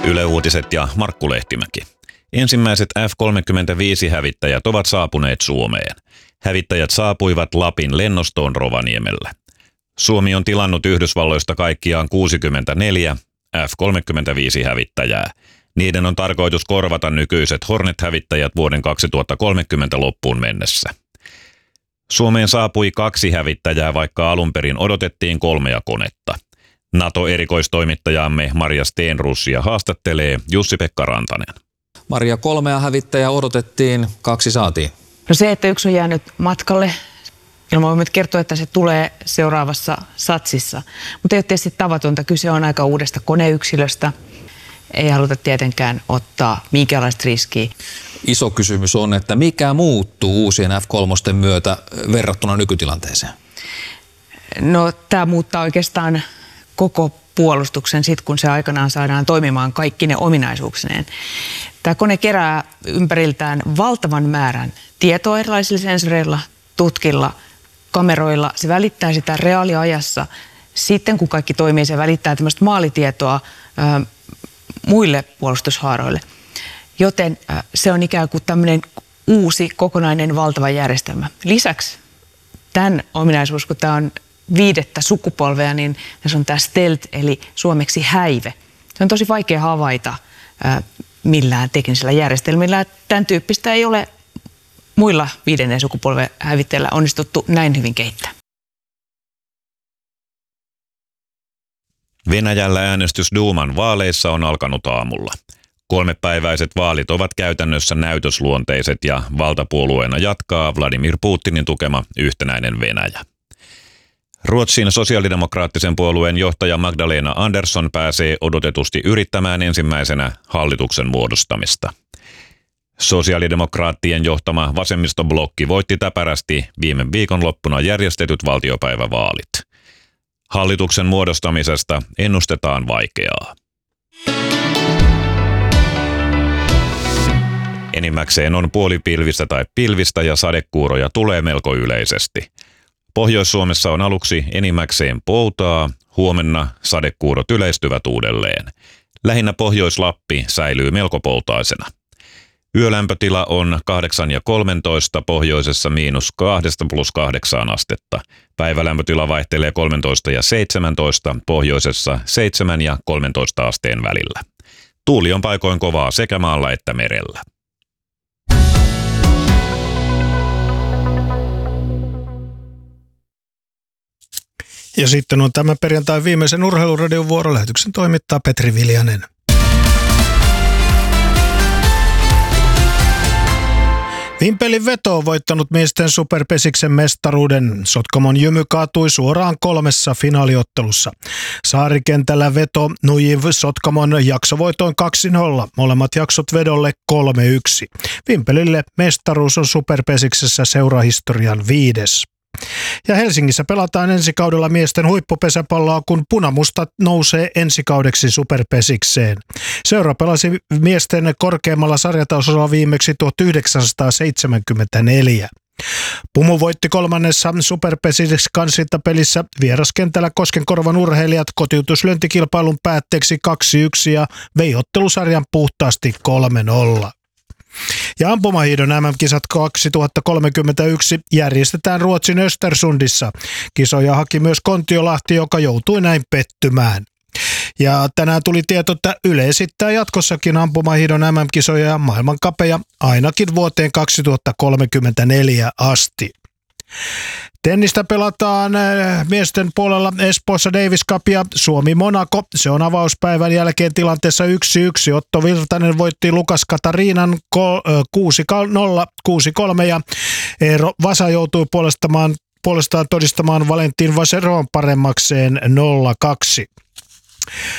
Yle Uutiset ja Markku Lehtimäki. Ensimmäiset F-35-hävittäjät ovat saapuneet Suomeen. Hävittäjät saapuivat Lapin lennostoon Rovaniemellä. Suomi on tilannut Yhdysvalloista kaikkiaan 64 F-35-hävittäjää. Niiden on tarkoitus korvata nykyiset Hornet-hävittäjät vuoden 2030 loppuun mennessä. Suomeen saapui 2 hävittäjää, vaikka alun perin odotettiin 3 konetta. NATO-erikoistoimittajamme Maria Stenrussia haastattelee Jussi-Pekka Rantanen. Maria, 3 hävittäjää odotettiin, 2 saatiin. No se, että 1 on jäänyt matkalle, ilman voimme kertoa, että se tulee seuraavassa satsissa. Mutta ei ole tietysti tavatonta, kyse on aika uudesta koneyksilöstä. Ei haluta tietenkään ottaa minkäänlaista riskiä. Iso kysymys on, että mikä muuttuu uusien F-3 myötä verrattuna nykytilanteeseen? No tämä muuttaa oikeastaan koko puolustuksen sit, kun se aikanaan saadaan toimimaan kaikki ne ominaisuuksineen. Tämä kone kerää ympäriltään valtavan määrän tietoa erilaisilla sensoreilla, tutkilla, kameroilla. Se välittää sitä reaaliajassa. Sitten kun kaikki toimii, se välittää tämmöistä maalitietoa muille puolustushaaroille. Joten se on ikään kuin tämmöinen uusi kokonainen valtava järjestelmä. Lisäksi tämän ominaisuus, kun tämä on 5. sukupolvea, niin se on tämä stealth, eli suomeksi häive. Se on tosi vaikea havaita millään teknisellä järjestelmillä. Tämän tyyppistä ei ole muilla 5. sukupolven hävittäjillä onnistuttu näin hyvin kehittää. Venäjällä äänestys Duuman vaaleissa on alkanut aamulla. 3-päiväiset vaalit ovat käytännössä näytösluonteiset ja valtapuolueena jatkaa Vladimir Putinin tukema Yhtenäinen Venäjä. Ruotsin sosiaalidemokraattisen puolueen johtaja Magdalena Andersson pääsee odotetusti yrittämään ensimmäisenä hallituksen muodostamista. Sosiaalidemokraattien johtama vasemmistoblokki voitti täpärästi viime viikonloppuna järjestetyt valtiopäivävaalit. Hallituksen muodostamisesta ennustetaan vaikeaa. Enimmäkseen on puolipilvistä tai pilvistä ja sadekuuroja tulee melko yleisesti. Pohjois-Suomessa on aluksi enimmäkseen poutaa, huomenna sadekuurot yleistyvät uudelleen. Lähinnä Pohjois-Lappi säilyy melko poutaisena. Yölämpötila on 8 ja 13, pohjoisessa -2 + 8 astetta. Päivälämpötila vaihtelee 13 ja 17, pohjoisessa 7 ja 13 asteen välillä. Tuuli on paikoin kovaa sekä maalla että merellä. Ja sitten on tämän perjantain viimeisen Urheiluradion vuorolähetyksen toimittaa Petri Viljanen. Vimpelin veto on voittanut miesten superpesiksen mestaruuden. Sotkamon Jymy kaatui suoraan 3 finaaliottelussa. Saarikentällä veto nujiv Sotkamon jaksovoitoin 2-0. Molemmat jaksot vedolle 3-1. Vimpelille mestaruus on superpesiksessä seurahistorian 5. Ja Helsingissä pelataan ensi kaudella miesten huippupesäpalloa, kun Punamusta nousee ensi kaudeksi superpesikseen. Seura pelasi miesten korkeammalla sarjatasolla viimeksi 1974. Pumu voitti 3. superpesiks-kansintapelissä vieraskentällä Koskenkorvan urheilijat kotiutuslyöntikilpailun päätteeksi 2-1 ja vei ottelusarjan puhtaasti 3-0. Ja ampumahiidon MM-kisat 2031 järjestetään Ruotsin Östersundissa. Kisoja haki myös Kontiolahti, joka joutui näin pettymään. Ja tänään tuli tieto, että Yle esittää jatkossakin ampumahiidon MM-kisoja ja maailmankapeja ainakin vuoteen 2034 asti. Tennistä pelataan miesten puolella Espoossa Davis Cup ja Suomi-Monaco. Se on avauspäivän jälkeen tilanteessa 1-1. Otto Virtanen voitti Lukas Katariinan 6-0, 6-3 ja Eero Vasa joutui puolestaan todistamaan Valentin Vaseron paremmakseen 0-2.